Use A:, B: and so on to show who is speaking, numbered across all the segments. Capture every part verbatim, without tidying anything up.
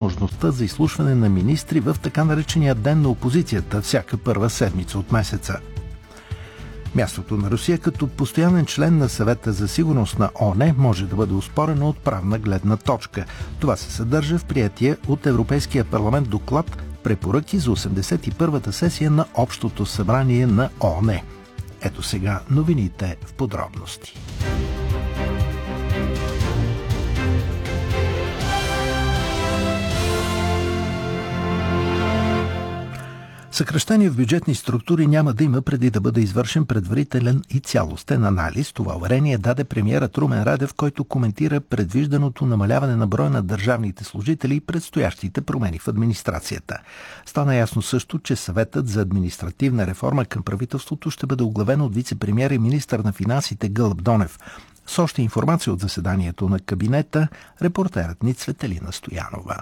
A: възможността за изслушване на министри в така наречения Ден на опозицията всяка първа седмица от месеца. Мястото на Русия като постоянен член на Съвета за сигурност на ООН може да бъде оспорено от правна гледна точка. Това се съдържа в приятия от Европейския парламент доклад "Препоръки за осемдесет и първата сесия на Общото събрание на ООН". Ето сега новините в подробности. Съкращение в бюджетни структури няма да има преди да бъде извършен предварителен и цялостен анализ. Това уверение даде премиерът Румен Радев, който коментира предвижданото намаляване на броя на държавните служители и предстоящите промени в администрацията. Стана ясно също, че Съветът за административна реформа към правителството ще бъде оглавен от вице-премиер и министър на финансите Гълъб Донев. С още информация от заседанието на кабинета, репортерът ни Цветелина Стоянова.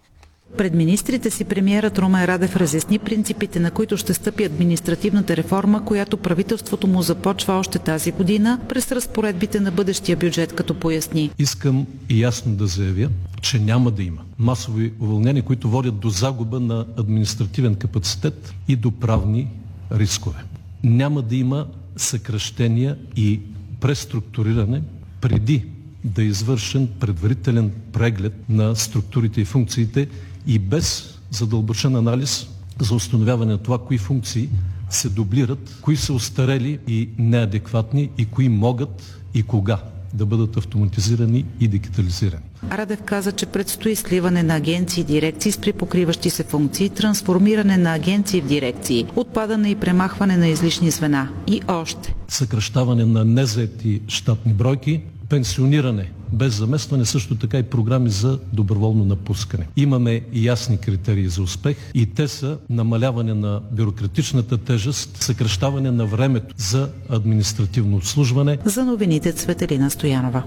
B: Пред министрите си премиерът Румен Радев разясни принципите, на които ще стъпи административната реформа, която правителството му започва още тази година през разпоредбите на бъдещия бюджет, като поясни.
C: Искам и ясно да заявя, че няма да има масови уволнения, които водят до загуба на административен капацитет и до правни рискове. Няма да има съкращения и преструктуриране преди да е извършен предварителен преглед на структурите и функциите и без задълбочен анализ за установяване на това, кои функции се дублират, кои са остарели и неадекватни и кои могат и кога да бъдат автоматизирани и дигитализирани.
B: Радев каза, че предстои сливане на агенции и дирекции с припокриващи се функции, трансформиране на агенции в дирекции, отпадане и премахване на излишни звена и още.
C: Съкращаване на незаети щатни бройки, пенсиониране без заместване, също така и програми за доброволно напускане. Имаме ясни критерии за успех и те са намаляване на бюрократичната тежест, съкращаване на времето за административно обслужване.
B: За новините Цветелина Стоянова.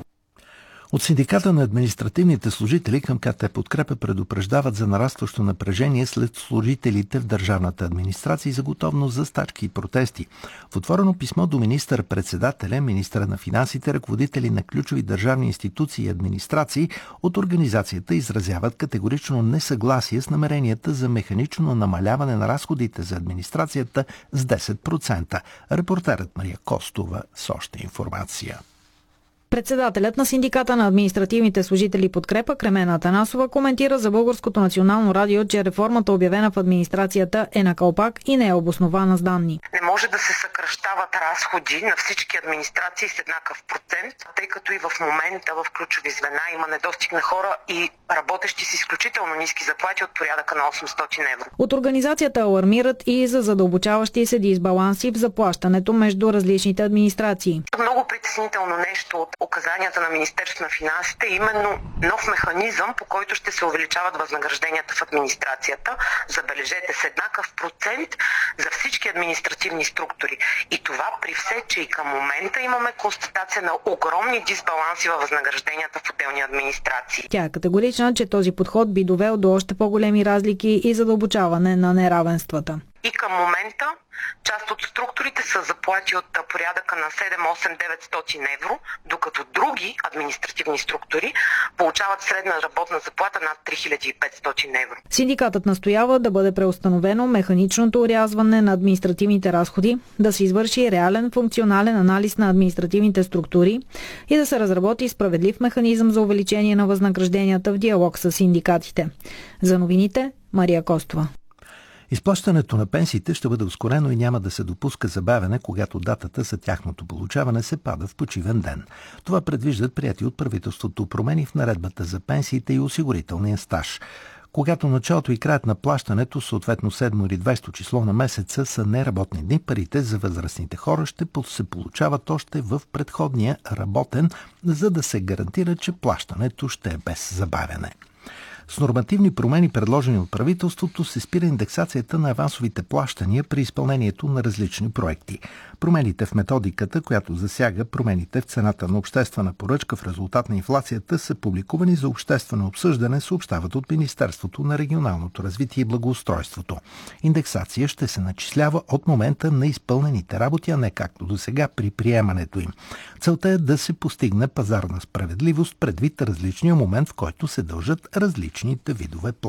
A: От синдиката на административните служители към КТ Подкрепа предупреждават за нарастващо напрежение след служителите в държавната администрация и за готовност за стачки и протести. В отворено писмо до министър-председателя, министъра на финансите, ръководители на ключови държавни институции и администрации от организацията изразяват категорично несъгласие с намеренията за механично намаляване на разходите за администрацията с десет процента. Репортерът Мария Костова с още информация.
D: Председателят на синдиката на административните служители Подкрепа Кремен Атанасова коментира за Българското национално радио, че реформата, обявена в администрацията, е на калпак и не е обоснована с данни.
E: Не може да се съкращават разходи на всички администрации с еднакъв процент, тъй като и в момента в ключови звена има недостиг на хора и работещи с изключително ниски заплати от порядъка на осемстотин евро.
D: От организацията алармират и за задълбочаващи се дисбаланси в заплащането между различните администрации.
E: Много притеснително нещо от указанията на Министерството на финансите е именно нов механизъм, по който ще се увеличават възнагражденията в администрацията, забележете, с еднакъв процент за всички административни структури. И това при все, че и към момента имаме констатация на огромни дисбаланси във възнагражденията в отделни администрации.
D: Тя е категорична, че този подход би довел до още по-големи разлики и задълбочаване на неравенствата.
E: И към момента част от структурите са заплати от порядъка на седем, осем, деветстотин евро, докато други административни структури получават средна работна заплата над три хиляди и петстотин евро.
D: Синдикатът настоява да бъде преустановено механичното орязване на административните разходи, да се извърши реален функционален анализ на административните структури и да се разработи справедлив механизъм за увеличение на възнагражденията в диалог с синдикатите. За новините Мария Костова.
A: Изплащането на пенсиите ще бъде ускорено и няма да се допуска забавяне, когато датата за тяхното получаване се пада в почивен ден. Това предвиждат приети от правителството промени в наредбата за пенсиите и осигурителния стаж. Когато началото и краят на плащането, съответно седмо или двадесето число на месеца, са неработни дни, парите за възрастните хора ще се получават още в предходния работен, за да се гарантира, че плащането ще е без забавяне. С нормативни промени, предложени от правителството, се спира индексацията на авансовите плащания при изпълнението на различни проекти. Промените в методиката, която засяга промените в цената на обществена поръчка в резултат на инфлацията, са публикувани за обществено обсъждане, съобщават от Министерството на регионалното развитие и благоустройството. Индексация ще се начислява от момента на изпълнените работи, а не както до сега при приемането им. Целта е да се постигне пазарна справедливост предвид различния момент, в който се дължат различните видове плащания.